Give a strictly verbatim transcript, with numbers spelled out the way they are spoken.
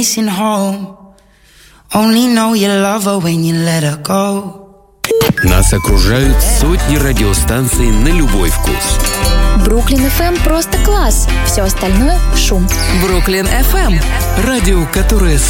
home. Only know you love her when you let her go. Нас окружают сотни радиостанций на любой вкус. Бруклин эф эм просто класс. Все остальное — шум. Бруклин эф эм. Радио, которое